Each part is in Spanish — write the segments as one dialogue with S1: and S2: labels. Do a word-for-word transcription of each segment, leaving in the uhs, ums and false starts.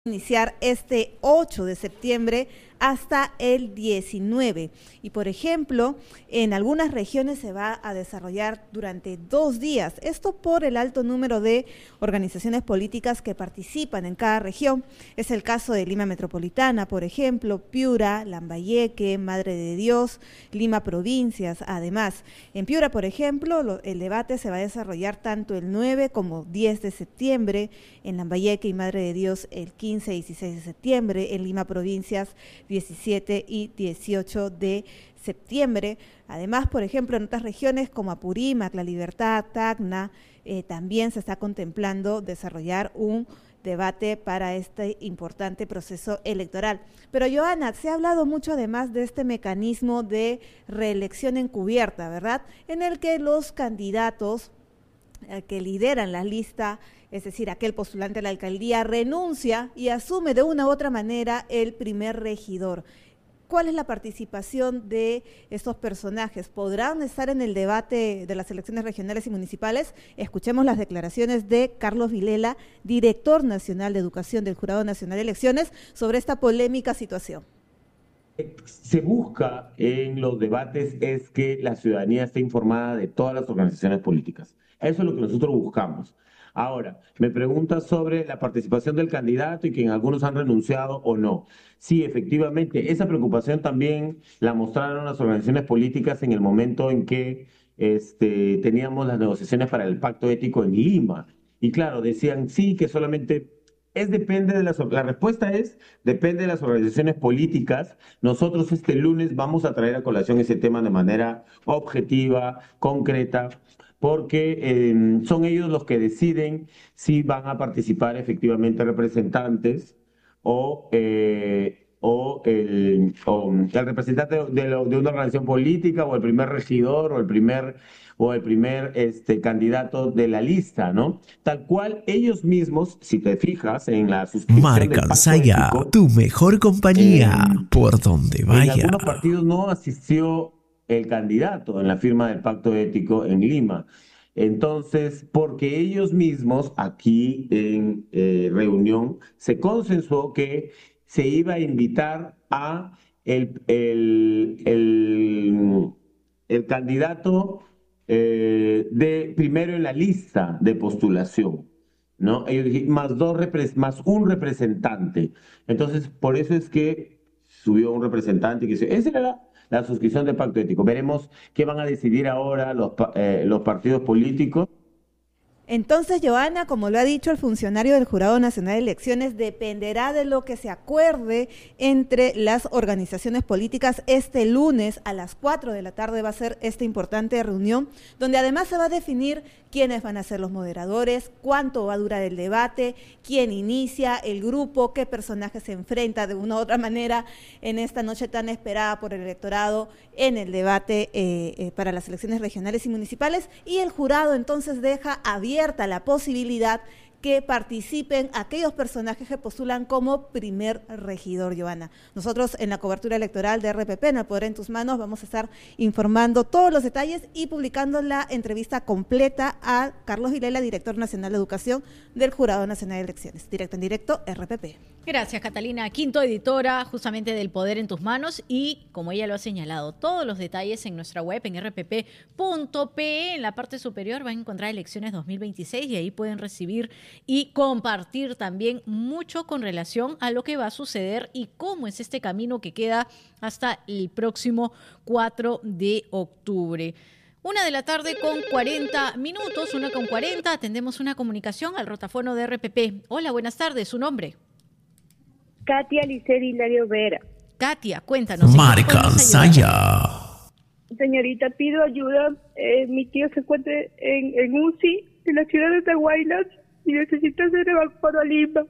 S1: Iniciar este ocho de septiembre hasta el diecinueve. Y por ejemplo, en algunas regiones se va a desarrollar durante dos días. Esto por el alto número de organizaciones políticas que participan en cada región. Es el caso de Lima Metropolitana, por ejemplo, Piura, Lambayeque, Madre de Dios, Lima Provincias. Además, en Piura, por ejemplo, lo, el debate se va a desarrollar tanto el nueve como diez de septiembre, en Lambayeque y Madre de Dios el quince y dieciséis de septiembre, en Lima Provincias diecisiete y dieciocho de septiembre. Además, por ejemplo, en otras regiones como Apurímac, La Libertad, Tacna, eh, también se está contemplando desarrollar un debate para este importante proceso electoral. Pero, Joana, se ha hablado mucho además de este mecanismo de reelección encubierta, ¿verdad?, en el que los candidatos eh, que lideran la lista, es decir, aquel postulante a la alcaldía, renuncia y asume de una u otra manera el primer regidor. ¿Cuál es la participación de estos personajes? ¿Podrán estar en el debate de las elecciones regionales y municipales? Escuchemos las declaraciones de Carlos Vilela, director nacional de Educación del Jurado Nacional de Elecciones, sobre esta polémica situación.
S2: Se busca en los debates es que la ciudadanía esté informada de todas las organizaciones políticas. Eso es lo que nosotros buscamos. Ahora, me pregunta sobre la participación del candidato y que en algunos han renunciado o no. Sí, efectivamente, esa preocupación también la mostraron las organizaciones políticas en el momento en que este, teníamos las negociaciones para el pacto ético en Lima. Y claro, decían sí, que solamente es depende de las, la respuesta es depende de las organizaciones políticas. Nosotros este lunes vamos a traer a colación ese tema de manera objetiva, concreta, porque eh, son ellos los que deciden si van a participar efectivamente representantes o, eh, o, el, o el representante de, lo, de una organización política o el primer regidor o el primer, o el primer este, candidato de la lista, ¿no? Tal cual ellos mismos, si te fijas en la suscripción
S3: Marca
S2: del pacto
S3: Saya,
S2: ético,
S3: tu mejor compañía,
S2: eh,
S3: por donde vaya.
S2: en algunos partidos no asistió el candidato en la firma del pacto ético en Lima. Entonces, porque ellos mismos aquí en eh, reunión se consensuó que se iba a invitar a el, el, el, el candidato eh, de primero en la lista de postulación, ¿no? Ellos dijeron, más, dos repres más un representante. Entonces, por eso es que subió un representante que dice, esa era la, la suscripción del pacto ético. Veremos qué van a decidir ahora los, eh, los partidos políticos.
S1: Entonces, Joana, como lo ha dicho el funcionario del Jurado Nacional de Elecciones, dependerá de lo que se acuerde entre las organizaciones políticas. Este lunes a las cuatro de la tarde va a ser esta importante reunión, donde además se va a definir quiénes van a ser los moderadores, cuánto va a durar el debate, quién inicia el grupo, qué personaje se enfrenta de una u otra manera en esta noche tan esperada por el electorado en el debate eh, eh, para las elecciones regionales y municipales. Y el jurado entonces deja abierto la posibilidad que participen aquellos personajes que postulan como primer regidor, Joana. Nosotros en la cobertura electoral de R P P, en El Poder en Tus Manos, vamos a estar informando todos los detalles y publicando la entrevista completa a Carlos Vilela, director nacional de Educación del Jurado Nacional de Elecciones. Directo en directo, R P P.
S4: Gracias, Catalina Quinto, editora justamente del Poder en Tus Manos, y como ella lo ha señalado, todos los detalles en nuestra web en r p p punto p e. En la parte superior van a encontrar elecciones dos mil veintiséis y ahí pueden recibir y compartir también mucho con relación a lo que va a suceder y cómo es este camino que queda hasta el próximo cuatro de octubre. Una de la tarde con cuarenta minutos, una con cuarenta, atendemos una comunicación al rotafono de R P P. Hola, buenas tardes, ¿su nombre?
S5: Katia Licer Hilario Vera.
S4: Katia, cuéntanos.
S3: Marca Saya.
S5: Señorita, pido ayuda. Eh, mi tío se encuentra en, en U C I, en la ciudad de Tehuaylas, y necesita ser evacuado a Lima.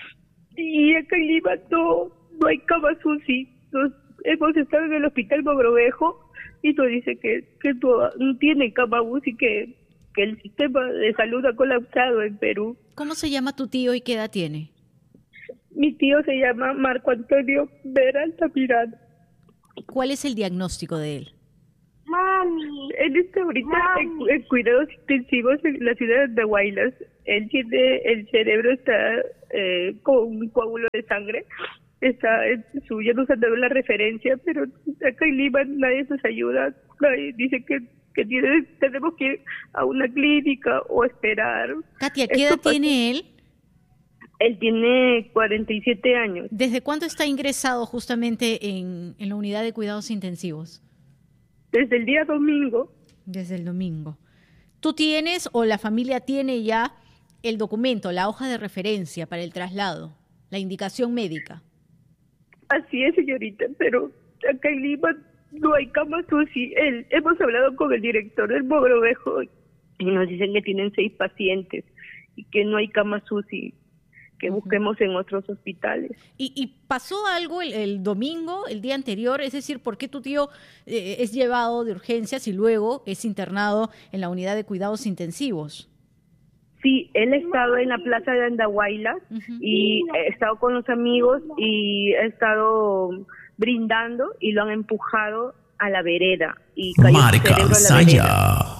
S5: Y acá en Lima no, no hay camas U C I. Nos, hemos estado en el hospital Mogrovejo y nos dice que, que no, no tiene cama U C I, que, que el sistema de salud ha colapsado en Perú.
S4: ¿Cómo se llama tu tío y qué edad tiene?
S5: Mi tío se llama Marco Antonio Vera Altamirano.
S4: ¿Cuál es el diagnóstico de él?
S5: Mami. Él está ahorita en, en cuidados intensivos en la ciudad de Huaylas. él tiene, el cerebro está eh, con un coágulo de sangre, está en su, ya nos han dado la referencia, pero acá en Lima nadie nos ayuda, nadie dice que, que tiene, tenemos que ir a una clínica o esperar.
S4: Katia, ¿qué edad tiene él?
S5: Él tiene cuarenta y siete años.
S4: ¿Desde cuándo está ingresado justamente en, en la unidad de cuidados intensivos?
S5: Desde el día domingo.
S4: Desde el domingo. ¿Tú tienes o la familia tiene ya el documento, la hoja de referencia para el traslado, la indicación médica?
S5: Así es, señorita, pero acá en Lima no hay camas U C I. Él, hemos hablado con el director del Mogrovejo y nos dicen que tienen seis pacientes y que no hay camas U C I, que uh-huh. busquemos en otros hospitales.
S4: ¿Y, y pasó algo el, el domingo, el día anterior? Es decir, ¿por qué tu tío eh, es llevado de urgencias y luego es internado en la unidad de cuidados intensivos?
S5: Sí, él ha estado en la plaza de Andahuaylas uh-huh. y ha estado con los amigos y ha estado brindando y lo han empujado a la vereda. Y cayó
S3: Marca
S5: su cerebro a la
S3: Saya.
S5: vereda.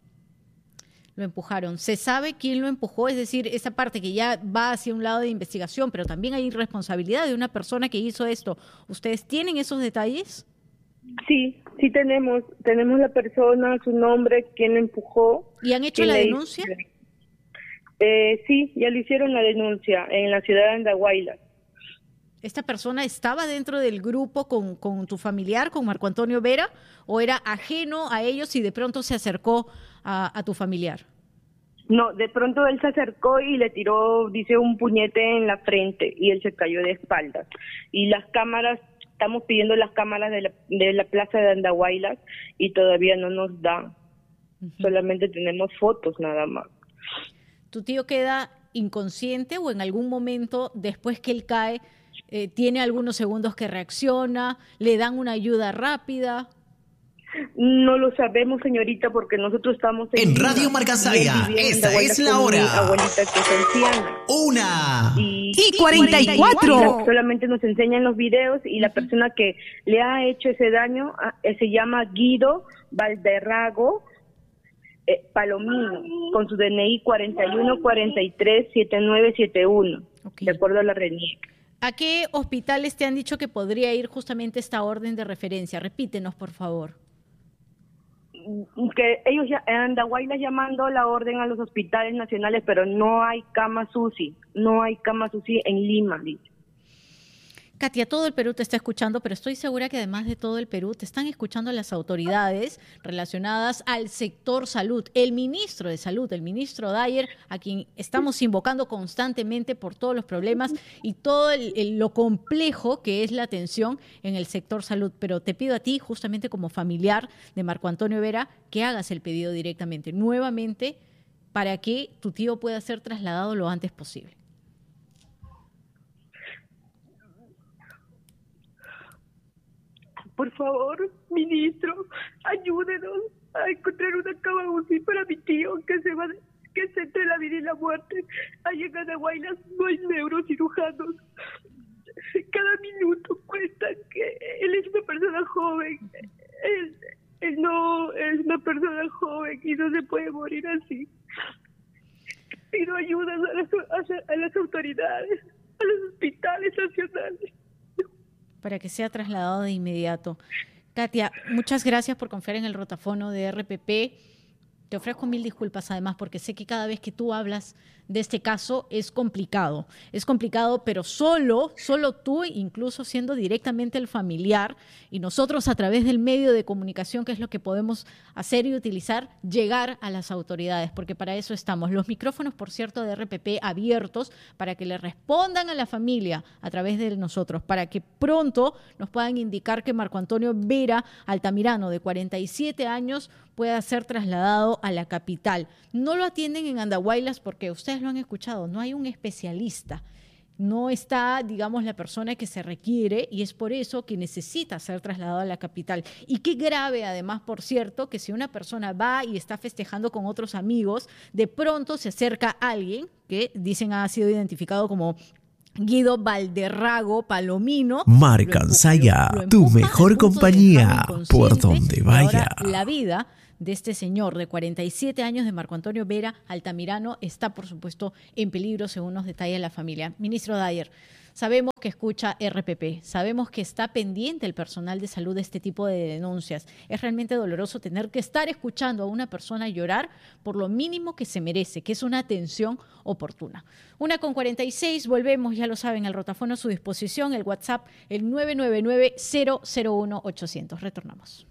S4: Lo empujaron. ¿Se sabe quién lo empujó? Es decir, esa parte que ya va hacia un lado de investigación, pero también hay responsabilidad de una persona que hizo esto. ¿Ustedes tienen esos detalles?
S5: Sí, sí tenemos. Tenemos la persona, su nombre, quién lo empujó.
S4: ¿Y han hecho la denuncia?
S5: Eh, sí, ya le hicieron la denuncia en la ciudad de Andahuaylas.
S4: ¿Esta persona estaba dentro del grupo con, con tu familiar, con Marco Antonio Vera, o era ajeno a ellos y de pronto se acercó a, a tu familiar?
S5: No, de pronto él se acercó y le tiró, dice, un puñete en la frente y él se cayó de espaldas. Y las cámaras, estamos pidiendo las cámaras de la, de la plaza de Andahuaylas y todavía no nos da. Uh-huh. Solamente tenemos fotos nada más.
S4: ¿Tu tío queda inconsciente o en algún momento después que él cae eh, tiene algunos segundos que reacciona, le dan una ayuda rápida?
S5: No lo sabemos, señorita, porque nosotros estamos en,
S3: en Radio Marca Saya. Esta es la hora.
S5: Mi abuelita que es anciana.
S3: Una
S5: y,
S3: y cuarenta y cuatro.
S5: Solamente nos enseñan los videos y la persona que le ha hecho ese daño eh, se llama Guido Valderrago eh, Palomino, con su D N I cuarenta y uno cuarenta y tres setenta y nueve setenta y uno, okay. De acuerdo a la RENIEC.
S4: ¿A qué hospitales te han dicho que podría ir justamente esta orden de referencia? Repítenos, por favor.
S5: Que ellos ya en Andahuaylas llamando la orden a los hospitales nacionales, pero no hay camas U C I, no hay camas U C I en Lima, dice.
S4: Katia, todo el Perú te está escuchando, pero estoy segura que además de todo el Perú te están escuchando las autoridades relacionadas al sector salud. El ministro de Salud, el ministro Dyer, a quien estamos invocando constantemente por todos los problemas y todo el, el, lo complejo que es la atención en el sector salud. Pero te pido a ti, justamente como familiar de Marco Antonio Vera, que hagas el pedido directamente, nuevamente, para que tu tío pueda ser trasladado lo antes posible.
S5: Por favor, ministro, ayúdenos a encontrar una cama U C I para mi tío que se va, que se entre la vida y la muerte. Allá en Andahuaylas no hay neurocirujanos. Cada minuto cuesta que él es una persona joven. Él, él no es una persona joven y no se puede morir así. Pido ayuda a las, a, a las autoridades, a los hospitales nacionales,
S4: para que sea trasladado de inmediato. Katia, muchas gracias por confiar en el rotafono de R P P. Te ofrezco mil disculpas además porque sé que cada vez que tú hablas de este caso es complicado. Es complicado, pero solo, solo tú, incluso siendo directamente el familiar, y nosotros a través del medio de comunicación, que es lo que podemos hacer y utilizar, llegar a las autoridades, porque para eso estamos. Los micrófonos, por cierto, de R P P abiertos para que le respondan a la familia a través de nosotros, para que pronto nos puedan indicar que Marco Antonio Vera Altamirano, de cuarenta y siete años, pueda ser trasladado a la capital. No lo atienden en Andahuaylas porque ustedes lo han escuchado, no hay un especialista, no está, digamos, la persona que se requiere y es por eso que necesita ser trasladado a la capital. Y qué grave, además, por cierto, que si una persona va y está festejando con otros amigos, de pronto se acerca alguien que dicen ha sido identificado como Guido Valderrago Palomino.
S3: Marcansaya,
S4: lo empuja- lo
S3: tu
S4: empuja
S3: mejor
S4: al punto de
S3: compañía,
S4: dejarlo
S3: por
S4: inconsciente,
S3: donde
S4: y
S3: vaya.
S4: ahora la vida de este señor de cuarenta y siete años, de Marco Antonio Vera Altamirano, está, por supuesto, en peligro, según nos detalla la familia. Ministro Dyer, sabemos que escucha R P P, sabemos que está pendiente el personal de salud de este tipo de denuncias. Es realmente doloroso tener que estar escuchando a una persona llorar por lo mínimo que se merece, que es una atención oportuna. Una con cuarenta y seis, volvemos, ya lo saben, el rotafono a su disposición, el WhatsApp, el nueve nueve nueve, cero cero uno, ochocientos. Retornamos.